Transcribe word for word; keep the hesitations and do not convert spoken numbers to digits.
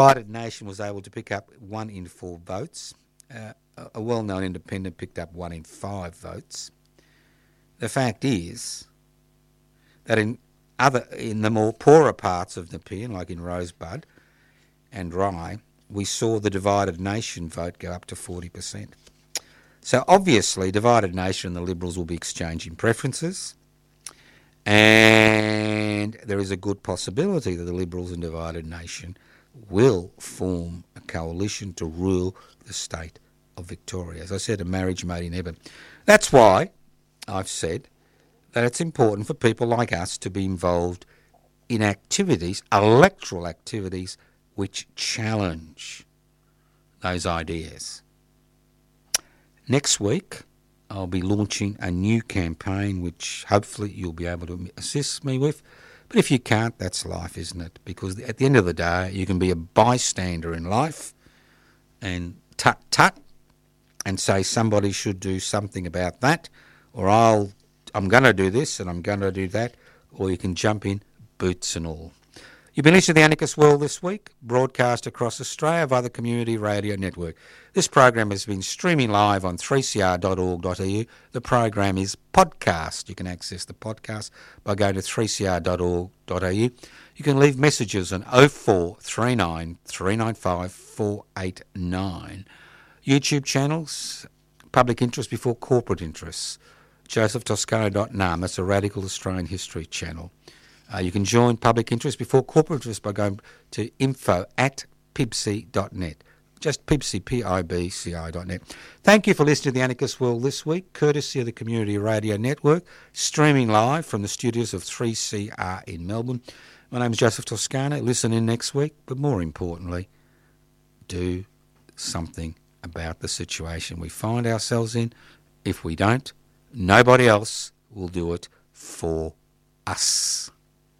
Divided Nation was able to pick up one in four votes. Uh, a well-known independent picked up one in five votes. The fact is that in other in the more poorer parts of Nepean, like in Rosebud and Rye, we saw the Divided Nation vote go up to forty percent. So obviously, Divided Nation and the Liberals will be exchanging preferences, and there is a good possibility that the Liberals and Divided Nation will form a coalition to rule the state of Victoria. As I said, a marriage made in heaven. That's why I've said that it's important for people like us to be involved in activities, electoral activities, which challenge those ideas. Next week, I'll be launching a new campaign which hopefully you'll be able to assist me with. But if you can't, that's life, isn't it? Because at the end of the day, you can be a bystander in life and tut-tut and say somebody should do something about that, or I'll, I'm going to do this and I'm going to do that, or you can jump in, boots and all. You've been listening to The Anarchist World this week, broadcast across Australia via the Community Radio Network. This program has been streaming live on three c r dot org dot a u. The program is podcast. You can access the podcast by going to three c r dot org dot a u. You can leave messages on oh four three nine, three nine five, four eight nine. YouTube channels, Public Interest Before Corporate Interests, joseph toscano dot n a m. That's a Radical Australian History channel. Uh, you can join Public Interest Before Corporate Interest by going to info at pibci dot net. Just Pibci, P I B C I dot net. Thank you for listening to The Anarchist World this week, courtesy of the Community Radio Network, streaming live from the studios of three C R in Melbourne. My name is Joseph Toscano. Listen in next week, but more importantly, do something about the situation we find ourselves in. If we don't, nobody else will do it for us.